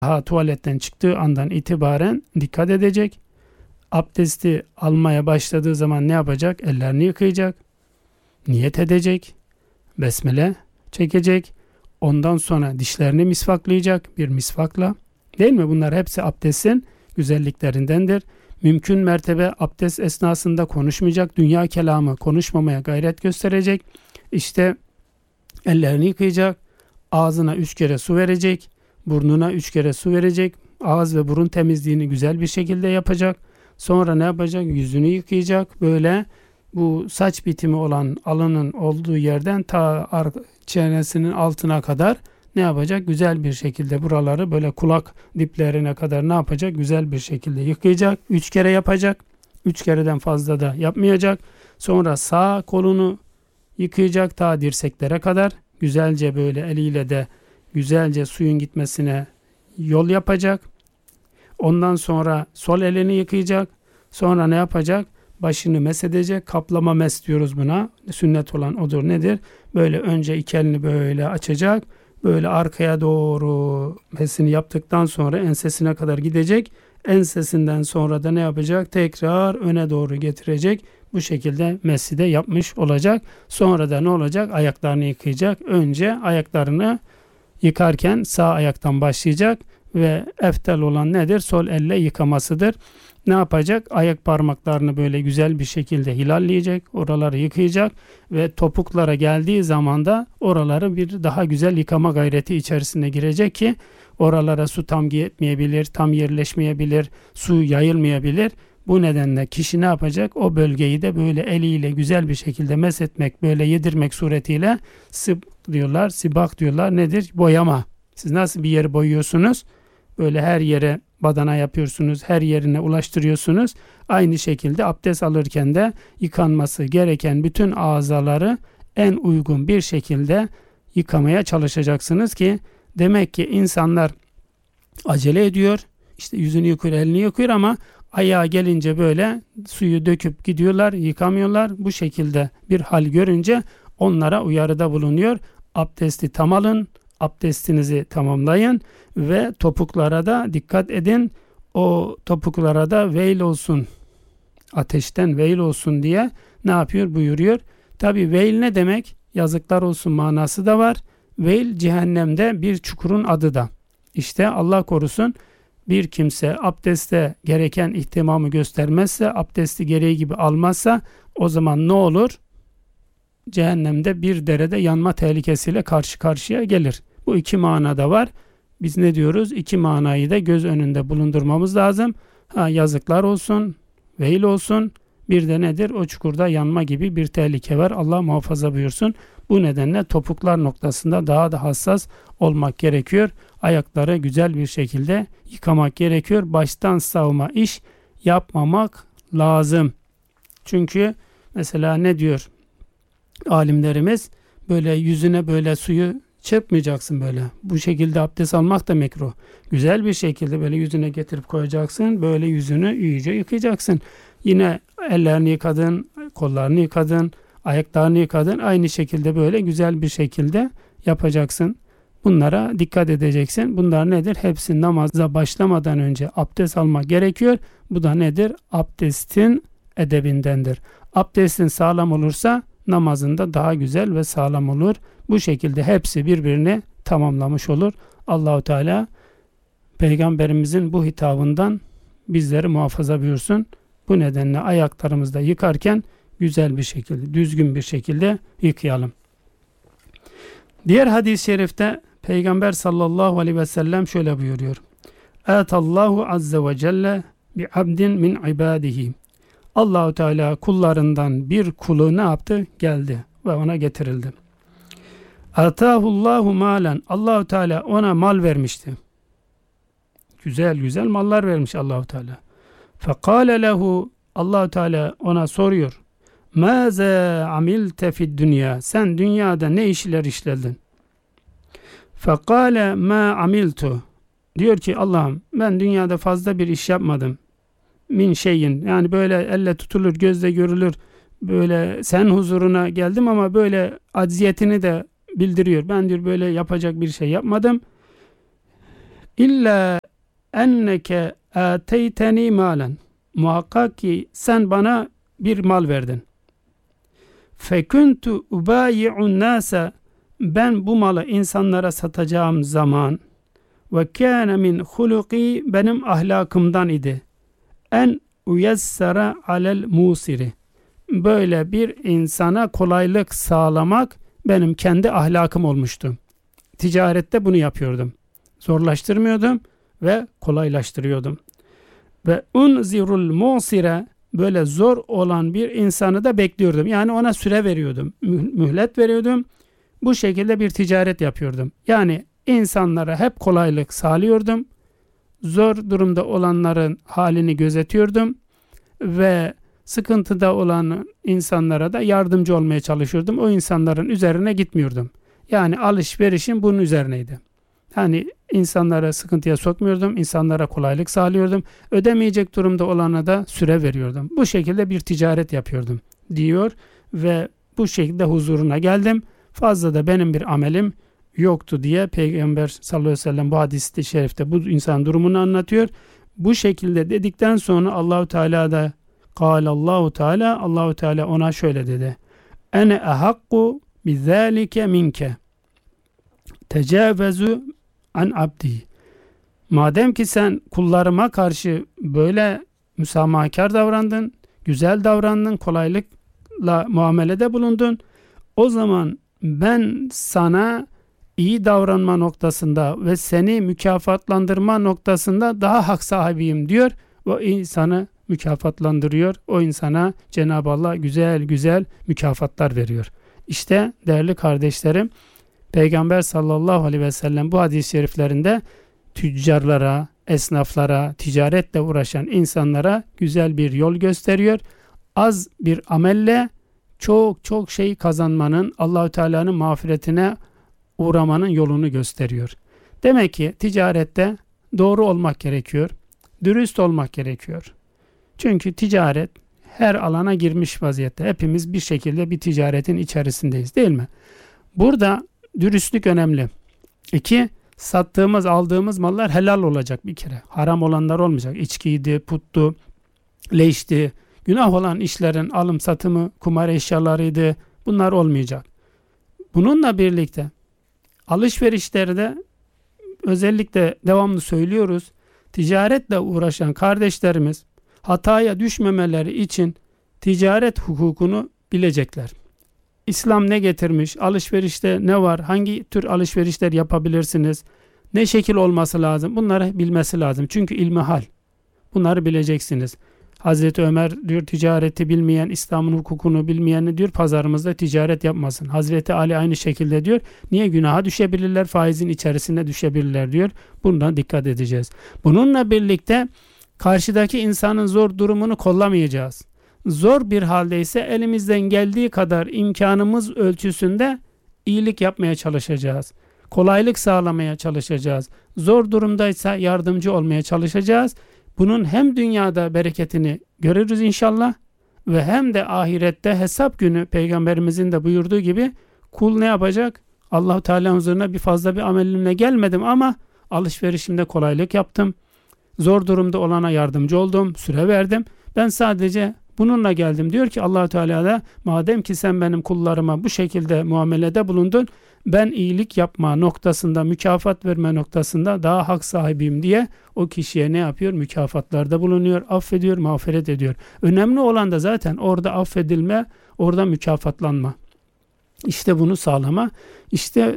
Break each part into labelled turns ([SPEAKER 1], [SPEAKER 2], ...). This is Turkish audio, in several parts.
[SPEAKER 1] tuvaletten çıktığı andan itibaren dikkat edecek. Abdesti almaya başladığı zaman ne yapacak? Ellerini yıkayacak. Niyet edecek. Besmele çekecek. Ondan sonra dişlerini misvaklayacak bir misvakla. Değil mi? Bunlar hepsi abdestin güzelliklerindendir. Mümkün mertebe abdest esnasında konuşmayacak. Dünya kelamı konuşmamaya gayret gösterecek. İşte ellerini yıkayacak. Ağzına 3 kere su verecek. Burnuna 3 kere su verecek. Ağız ve burun temizliğini güzel bir şekilde yapacak. Sonra ne yapacak? Yüzünü yıkayacak. Böyle bu saç bitimi olan alının olduğu yerden ta çenesinin altına kadar ne yapacak? Güzel bir şekilde buraları böyle kulak diplerine kadar ne yapacak? Güzel bir şekilde yıkayacak. 3 kere yapacak. 3 kereden fazla da yapmayacak. Sonra sağ kolunu yıkayacak ta dirseklere kadar. Güzelce böyle eliyle de güzelce suyun gitmesine yol yapacak. Ondan sonra sol elini yıkayacak. Sonra ne yapacak? Başını mesedecek. Kaplama mes diyoruz buna. Sünnet olan odur. Nedir? Böyle önce iki elini böyle açacak. Böyle arkaya doğru mesini yaptıktan sonra ensesine kadar gidecek. Ensesinden sonra da ne yapacak? Tekrar öne doğru getirecek. Bu şekilde mesi de yapmış olacak. Sonra da ne olacak? Ayaklarını yıkayacak. Önce ayaklarını yıkarken sağ ayaktan başlayacak ve eftel olan nedir? Sol elle yıkamasıdır. Ne yapacak? Ayak parmaklarını böyle güzel bir şekilde hilalleyecek. Oraları yıkayacak ve topuklara geldiği zaman da oraları bir daha güzel yıkama gayreti içerisine girecek ki oralara su tam gitmeyebilir, tam yerleşmeyebilir, su yayılmayabilir. Bu nedenle kişi ne yapacak? O bölgeyi de böyle eliyle güzel bir şekilde meshetmek, böyle yedirmek suretiyle sibak diyorlar. Nedir? Boyama. Siz nasıl bir yeri boyuyorsunuz? Böyle her yere badana yapıyorsunuz, her yerine ulaştırıyorsunuz. Aynı şekilde abdest alırken de yıkanması gereken bütün azaları en uygun bir şekilde yıkamaya çalışacaksınız ki demek ki insanlar acele ediyor. İşte yüzünü yıkıyor, elini yıkıyor ama ayağa gelince böyle suyu döküp gidiyorlar, yıkamıyorlar. Bu şekilde bir hal görünce onlara uyarıda bulunuyor. Abdesti tam alın, abdestinizi tamamlayın ve topuklara da dikkat edin. O topuklara da veil olsun, ateşten veil olsun diye ne yapıyor? Buyuruyor. Tabi veil ne demek? Yazıklar olsun manası da var. Veil cehennemde bir çukurun adı da. İşte Allah korusun bir kimse abdeste gereken ihtimamı göstermezse, abdesti gereği gibi almazsa o zaman ne olur? Cehennemde bir derede yanma tehlikesiyle karşı karşıya gelir. Bu iki manada var. Biz ne diyoruz? İki manayı da göz önünde bulundurmamız lazım. Yazıklar olsun, veil olsun. Bir de nedir? O çukurda yanma gibi bir tehlike var. Allah muhafaza buyursun. Bu nedenle topuklar noktasında daha da hassas olmak gerekiyor. Ayakları güzel bir şekilde yıkamak gerekiyor. Baştan savma iş yapmamak lazım. Çünkü mesela ne diyor alimlerimiz? Böyle yüzüne böyle suyu çırpmayacaksın böyle. Bu şekilde abdest almak da mekruh. Güzel bir şekilde böyle yüzüne getirip koyacaksın. Böyle yüzünü iyice yıkayacaksın. Yine ellerini yıkadın, kollarını yıkadın, ayaklarını yıkadın. Aynı şekilde böyle güzel bir şekilde yapacaksın. Bunlara dikkat edeceksin. Bunlar nedir? Hepsi namaza başlamadan önce abdest almak gerekiyor. Bu da nedir? Abdestin edebindendir. Abdestin sağlam olursa namazın da daha güzel ve sağlam olur. Bu şekilde hepsi birbirini tamamlamış olur. Allahu Teala Peygamberimizin bu hitabından bizleri muhafaza buyursun. Bu nedenle ayaklarımızda yıkarken güzel bir şekilde, düzgün bir şekilde yıkayalım. Diğer hadis-i şerifte Peygamber sallallahu aleyhi ve sellem şöyle buyuruyor. Allahu azze ve celle bi abdin min ibadihi. Allahu Teala kullarından bir kulu ne yaptı? Geldi ve ona getirildi. Atahullahu malen. Allahu Teala ona mal vermişti. Güzel güzel mallar vermiş Allahu Teala. Fekale lehu. Allahu Teala ona soruyor. Maze amilte fid dünya. Sen dünyada ne işler işledin? Fekale ma amiltu. Diyor ki Allah'ım ben dünyada fazla bir iş yapmadım. Min şeyin. Yani böyle elle tutulur, gözle görülür. Böyle sen huzuruna geldim ama böyle acziyetini de bildiriyor. Ben diyor böyle yapacak bir şey yapmadım. İlla enneke ateyteni malen. Muhakkak ki sen bana bir mal verdin. Fekuntu ubayi'un nase. Ben bu malı insanlara satacağım zaman ve kâne min huluki, benim ahlakımdan idi. En uyessara alel musiri. Böyle bir insana kolaylık sağlamak benim kendi ahlakım olmuştu. Ticarette bunu yapıyordum. Zorlaştırmıyordum ve kolaylaştırıyordum. Ve unzirul musire, böyle zor olan bir insanı da bekliyordum. Yani ona süre veriyordum. Mühlet veriyordum. Bu şekilde bir ticaret yapıyordum. Yani insanlara hep kolaylık sağlıyordum. Zor durumda olanların halini gözetiyordum ve sıkıntıda olan insanlara da yardımcı olmaya çalışıyordum. O insanların üzerine gitmiyordum. Yani alışverişim bunun üzerineydi. Yani insanlara sıkıntıya sokmuyordum, insanlara kolaylık sağlıyordum. Ödemeyecek durumda olana da süre veriyordum. Bu şekilde bir ticaret yapıyordum diyor ve bu şekilde huzuruna geldim. Fazla da benim bir amelim yoktu diye Peygamber sallallahu aleyhi ve sellem bu hadis-i şerifte bu insan durumunu anlatıyor. Bu şekilde dedikten sonra Allahu Teala da Allahu Teala ona şöyle dedi. Ene ahakku bizalike minke. Tecavezu an abdi. Madem ki sen kullarıma karşı böyle müsamahakar davrandın, güzel davrandın, kolaylıkla muamelede bulundun, o zaman ben sana iyi davranma noktasında ve seni mükafatlandırma noktasında daha hak sahibiyim diyor. O insanı mükafatlandırıyor. O insana Cenab-ı Allah güzel güzel mükafatlar veriyor. İşte değerli kardeşlerim, Peygamber sallallahu aleyhi ve sellem bu hadis-i şeriflerinde tüccarlara, esnaflara, ticaretle uğraşan insanlara güzel bir yol gösteriyor. Az bir amelle çok şey kazanmanın, Allahu Teala'nın mağfiretine uğramanın yolunu gösteriyor. Demek ki ticarette doğru olmak gerekiyor. Dürüst olmak gerekiyor. Çünkü ticaret her alana girmiş vaziyette. Hepimiz bir şekilde bir ticaretin içerisindeyiz, değil mi? Burada dürüstlük önemli. 2, sattığımız, aldığımız mallar helal olacak bir kere. Haram olanlar olmayacak. İçkiydi, puttu, leşti, günah olan işlerin alım satımı, kumar eşyalarıydı. Bunlar olmayacak. Bununla birlikte alışverişlerde özellikle devamlı söylüyoruz. Ticaretle uğraşan kardeşlerimiz hataya düşmemeleri için ticaret hukukunu bilecekler. İslam ne getirmiş? Alışverişte ne var? Hangi tür alışverişler yapabilirsiniz? Ne şekil olması lazım? Bunları bilmesi lazım. Çünkü ilmihal. Bunları bileceksiniz. Hazreti Ömer diyor ticareti bilmeyen, İslam'ın hukukunu bilmeyen diyor pazarımızda ticaret yapmasın. Hazreti Ali aynı şekilde diyor. Niye günaha düşebilirler? Faizin içerisine düşebilirler diyor. Bundan dikkat edeceğiz. Bununla birlikte karşıdaki insanın zor durumunu kollamayacağız. Zor bir haldeyse elimizden geldiği kadar imkanımız ölçüsünde iyilik yapmaya çalışacağız. Kolaylık sağlamaya çalışacağız. Zor durumdaysa yardımcı olmaya çalışacağız. Bunun hem dünyada bereketini görürüz inşallah ve hem de ahirette hesap günü Peygamberimizin de buyurduğu gibi kul ne yapacak? Allah-u Teala huzuruna fazla bir amelimle gelmedim ama alışverişimde kolaylık yaptım. Zor durumda olana yardımcı oldum, süre verdim. Ben sadece bununla geldim. Diyor ki Allah-u Teala da madem ki sen benim kullarıma bu şekilde muamelede bulundun, ben iyilik yapma noktasında, mükafat verme noktasında daha hak sahibiyim diye o kişiye ne yapıyor? Mükafatlarda bulunuyor, affediyor, mağfiret ediyor. Önemli olan da zaten orada affedilme, orada mükafatlanma. İşte bunu sağlama. İşte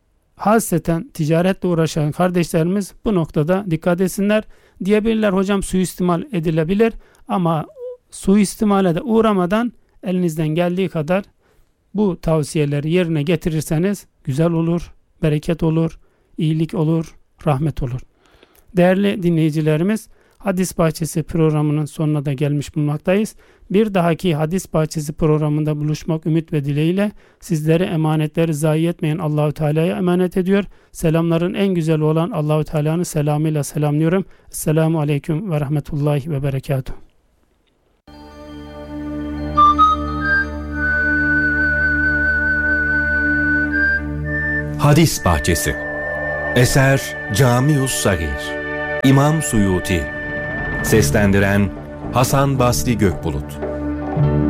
[SPEAKER 1] hasreten ticaretle uğraşan kardeşlerimiz bu noktada dikkat etsinler. Diyebilirler hocam suistimal edilebilir ama suistimale de uğramadan elinizden geldiği kadar bu tavsiyeleri yerine getirirseniz güzel olur, bereket olur, iyilik olur, rahmet olur. Değerli dinleyicilerimiz, Hadis Bahçesi programının sonuna da gelmiş bulunmaktayız. Bir dahaki Hadis Bahçesi programında buluşmak ümit ve dileğiyle sizlere emanetleri zayi etmeyen Allahu Teala'ya emanet ediyor. Selamların en güzeli olan Allahu Teala'nın selamıyla selamlıyorum. Esselamu aleyküm ve rahmetullahi ve berekatuhu.
[SPEAKER 2] Hadis Bahçesi. Eser Camius Sagir. İmam Suyuti. Seslendiren Hasan Basri Gökbulut.